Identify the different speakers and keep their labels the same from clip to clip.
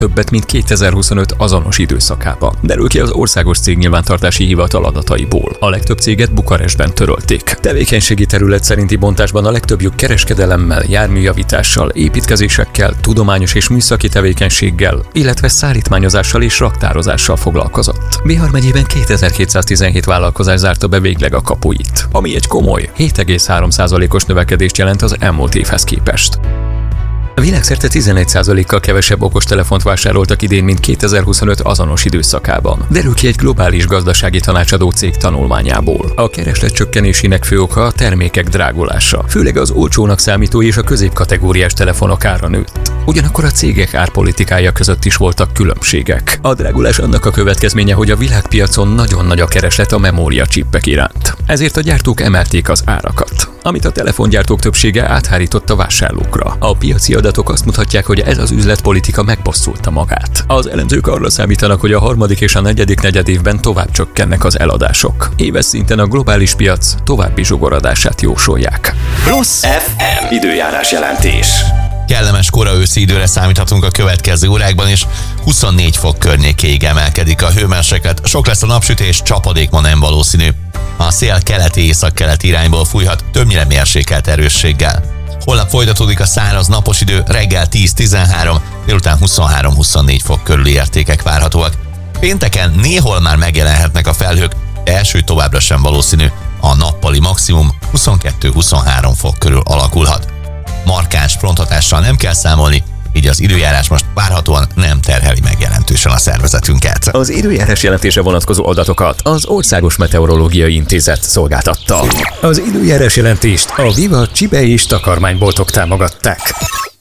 Speaker 1: többet, mint 2025 azonos időszakában. Derül ki az Országos Cégnyilvántartási Hivatal adataiból. A legtöbb céget Bukarestben törölték. Tevékenységi terület szerinti bontásban a legtöbbjük kereskedelemmel, járműjavítással, építkezésekkel, tudományos és műszaki tevékenységgel, illetve szállítmányozással és raktározással foglalkozott. Bihar megyében 2217 vállalkozás zárta be végleg a kapuit, ami egy komoly 7,3%-os növekedést jelent az elmúlt évhez képest. Világszerte 11%-kal kevesebb okostelefont vásároltak idén, mint 2025 azonos időszakában. Derül ki egy globális gazdasági tanácsadó cég tanulmányából. A kereslet csökkenésének fő oka a termékek drágulása, főleg az olcsónak számító és a középkategóriás telefonok ára nőtt. Ugyanakkor a cégek árpolitikája között is voltak különbségek. A drágulás annak a következménye, hogy a világpiacon nagyon nagy a kereslet a memóriacsippek iránt. Ezért a gyártók emelték az árakat, amit a telefongyártók többsége áthárított a vásárlókra. A piaci adatok azt mutatják, hogy ez az üzletpolitika megbosszulta magát. Az elemzők arra számítanak, hogy a harmadik és a negyedik negyedévben tovább csökkennek az eladások. Éves szinten a globális piac további zsugorodását jósolják.
Speaker 2: Plusz FM időjárás jelentés.
Speaker 3: Kellemes kora őszi időre számíthatunk a következő órákban, és 24 fok környékéig emelkedik a hőmérséklet. Sok lesz a napsütés, csapadék ma nem valószínű. A szél keleti-északkeleti irányból fújhat, többnyire mérsékelt erősséggel. Holnap folytatódik a száraz napos idő, reggel 10-13, délután 23-24 fok körüli értékek várhatóak. Pénteken néhol már megjelenhetnek a felhők, de eső továbbra sem valószínű. A nappali maximum 22-23 fok körül alakulhat. Markáns fronthatással nem kell számolni, így az időjárás most várhatóan nem terheli meg jelentősen a szervezetünket.
Speaker 1: Az időjárás jelentése vonatkozó adatokat az Országos Meteorológiai Intézet szolgáltatta. Az időjárás jelentést a Viva Csibe és takarmányboltok támogatták.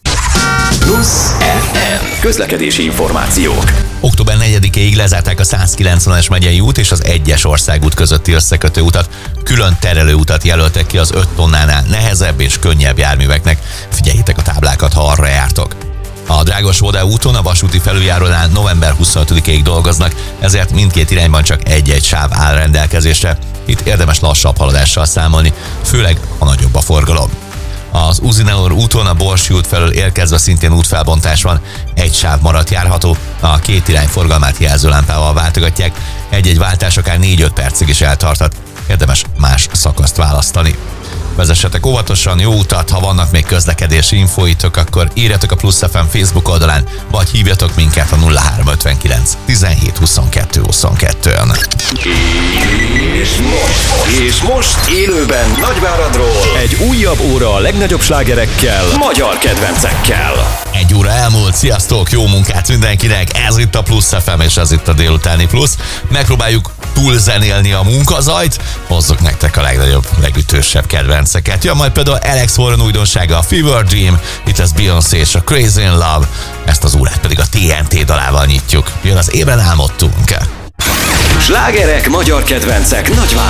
Speaker 2: Plusz FM közlekedési információk.
Speaker 3: Október 4-éig lezárták a 190-es megyei út és az 1-es országút közötti összekötő utat. Külön terelőutat jelöltek ki az 5 tonnánál nehezebb és könnyebb járműveknek. Figyeljétek a táblákat, ha arra jártok. A Drágos-Óda úton a vasúti felüljárónál november 25-ig dolgoznak, ezért mindkét irányban csak egy-egy sáv áll rendelkezésre. Itt érdemes lassabb haladással számolni, főleg ha nagyobb a forgalom. Az Uzinelor úton a Borsi út felől érkezve szintén útfelbontás van, egy sáv maradt járható, a két irány forgalmát jelzőlámpával váltogatják, egy-egy váltás akár 4-5 percig is eltarthat, érdemes más szakaszt választani. Vezessetek óvatosan, jó utat, ha vannak még közlekedési infóitok, akkor írjatok a Plusz FM Facebook oldalán, vagy hívjatok minket a 0359 17 22 22-ön.
Speaker 2: És most élőben Nagyváradról egy újabb óra a legnagyobb slágerekkel, magyar kedvencekkel.
Speaker 3: Egy óra elmúlt, sziasztok, jó munkát mindenkinek, ez itt a Plusz FM és ez itt a délutáni Plusz. Megpróbáljuk túlzenélni a munkazajt, hozzuk nektek a legnagyobb, legütősebb kedvenceket. Ja, majd például Alex Warren újdonsága a Fever Dream, itt lesz Beyoncé és a Crazy in Love, ezt az órát pedig a TNT dalával nyitjuk. Jön az Ében álmodtunk.
Speaker 2: Slágerek, magyar kedvencek Nagyváradon.